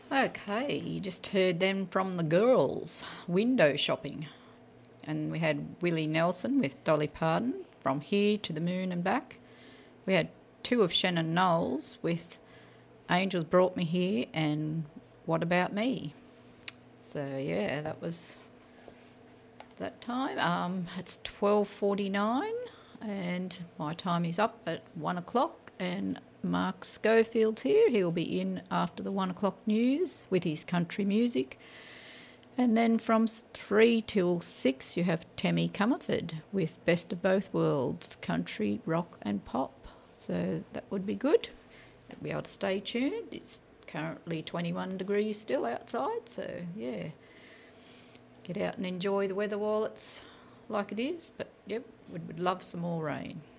Okay, you just heard them from the girls, window shopping. And we had Willie Nelson with Dolly Parton, From Here to the Moon and Back. We had two of Shannon Knowles with Angels Brought Me Here and What About Me. So yeah, that was that time. It's 12:49 and my time is up at 1 o'clock, and Mark Schofield's here. He'll be in after the 1 o'clock news with his country music. And then from 3 till 6 you have Tammy Comerford with Best of Both Worlds, country, rock and pop. So that would be good. You'll be able to stay tuned. It's currently 21 degrees still outside, so yeah. Get out and enjoy the weather while it's like it is. But yep, we would love some more rain.